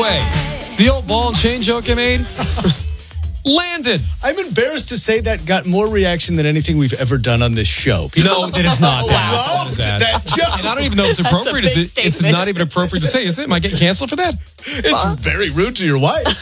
way, the old ball and chain joke I made landed. I'm embarrassed to say that got more reaction than anything we've ever done on this show. No, it is not. Loved that joke. And I don't even know if it's appropriate. It's not even appropriate to say, is it? Am I getting canceled for that? It's very rude to your wife.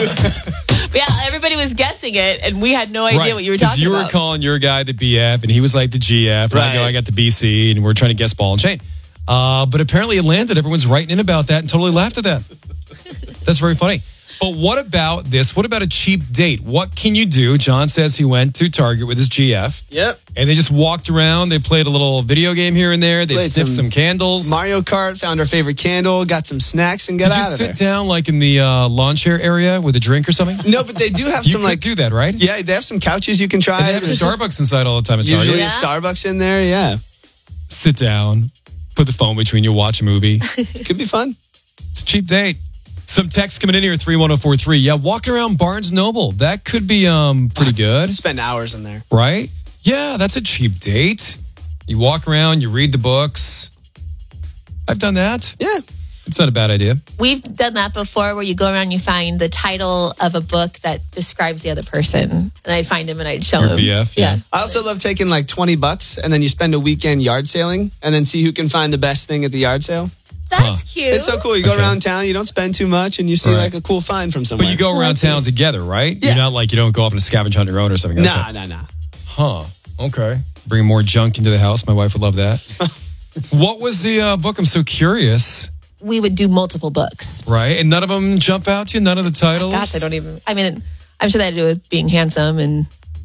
Yeah, everybody was guessing it, and we had no idea what you were talking about. Because you were calling your guy the BF, and he was like the GF, and I got the BC, and we're trying to guess ball and chain. But apparently it landed. Everyone's writing in about that and totally laughed at that. That's very funny. But what about this? What about a cheap date? What can you do? John says he went to Target with his GF. Yep. And they just walked around. They played a little video game here and there. They sniffed some candles. Mario Kart, found our favorite candle, got some snacks, and got out of there. Did you sit down like in the lawn chair area with a drink or something? No, but they do have you some could do that, right? Yeah, they have some couches you can try. And they have a Starbucks inside all the time at Target. Usually a Starbucks in there, yeah. Sit down, put the phone between you, watch a movie. It could be fun. It's a cheap date. Some text coming in here, 31043. Yeah, walking around Barnes Noble. That could be pretty good. Spend hours in there. Right? Yeah, that's a cheap date. You walk around, you read the books. I've done that. Yeah. It's not a bad idea. We've done that before where you go around and you find the title of a book that describes the other person. And I'd find him and I'd show Your him. BF, yeah. I also love taking like $20 and then you spend a weekend yard sailing and then see who can find the best thing at the yard sale. That's cute. It's so cool. You go around town, you don't spend too much, and you see like a cool find from somewhere. But you go around town together, right? Yeah. You're not like you don't go off on a scavenge hunt on your own or something like that. Nah. Huh. Okay. Bring more junk into the house. My wife would love that. What was the book? I'm so curious. We would do multiple books. Right? And none of them jump out to you? None of the titles? Gosh, I mean, I'm sure that had to do with being handsome and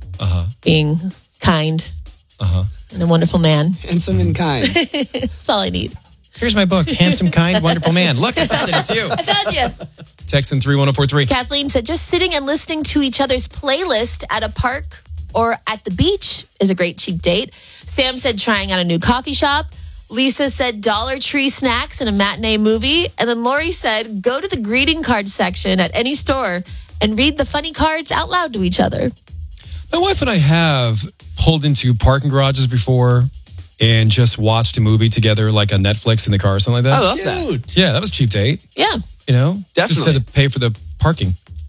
being kind and a wonderful man. Handsome and kind. That's all I need. Here's my book, Handsome, Kind, Wonderful Man. Look, I found it. It's you. I found you. Text in 31043. Kathleen said, just sitting and listening to each other's playlist at a park or at the beach is a great cheap date. Sam said, trying out a new coffee shop. Lisa said, Dollar Tree snacks and a matinee movie. And then Lori said, go to the greeting card section at any store and read the funny cards out loud to each other. My wife and I have pulled into parking garages before and just watched a movie together, like on Netflix in the car or something like that. I love that. Yeah, that was a cheap date. Yeah. You know? Definitely. Just had to pay for the parking.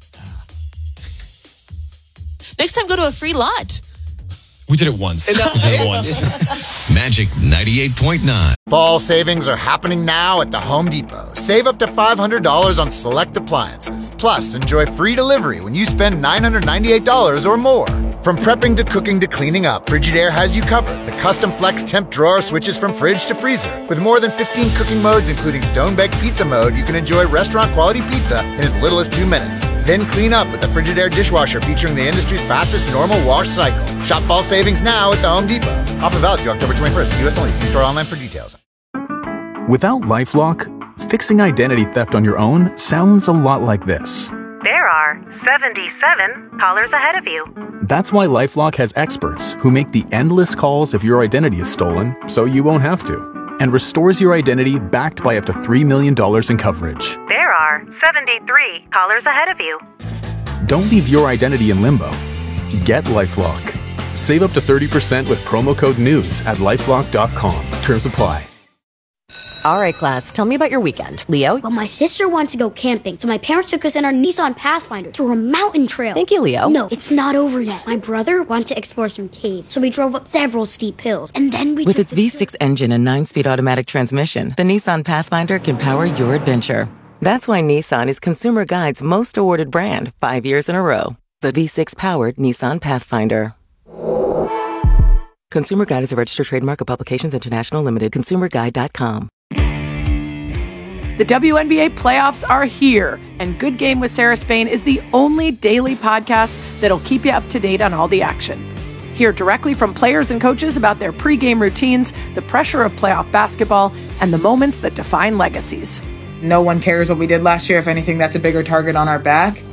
Next time, go to a free lot. We did it once. Magic 98.9. Fall savings are happening now at the Home Depot. Save up to $500 on select appliances. Plus, enjoy free delivery when you spend $998 or more. From prepping to cooking to cleaning up, Frigidaire has you covered. The custom flex temp drawer switches from fridge to freezer. With more than 15 cooking modes, including stone-baked pizza mode, you can enjoy restaurant-quality pizza in as little as 2 minutes. Then clean up with the Frigidaire dishwasher featuring the industry's fastest normal wash cycle. Shop fall savings now at the Home Depot. Offer valid through October 21st. U.S. only. See store online for details. Without LifeLock, fixing identity theft on your own sounds a lot like this. There are 77 callers ahead of you. That's why LifeLock has experts who make the endless calls if your identity is stolen, so you won't have to, and restores your identity backed by up to $3 million in coverage. There are 73 callers ahead of you. Don't leave your identity in limbo. Get LifeLock. Save up to 30% with promo code NEWS at LifeLock.com. Terms apply. All right, class, tell me about your weekend. Leo? Well, my sister wants to go camping, so my parents took us in our Nissan Pathfinder to a mountain trail. Thank you, Leo. No, it's not over yet. My brother wanted to explore some caves, so we drove up several steep hills, and then we With its V6 engine and 9-speed automatic transmission, the Nissan Pathfinder can power your adventure. That's why Nissan is Consumer Guide's most awarded brand 5 years in a row. The V6-powered Nissan Pathfinder. Consumer Guide is a registered trademark of Publications International Limited. ConsumerGuide.com. The WNBA playoffs are here, and Good Game with Sarah Spain is the only daily podcast that'll keep you up to date on all the action. Hear directly from players and coaches about their pregame routines, the pressure of playoff basketball, and the moments that define legacies. No one cares what we did last year. If anything, that's a bigger target on our back.